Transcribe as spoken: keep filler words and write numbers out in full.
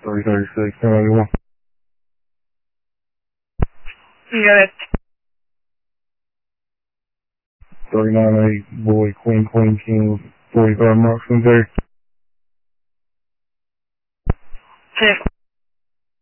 three thirty-six, ten eighty-one. You got it. three ninety-eight, boy, queen, queen, king, forty-five marks in there. Check.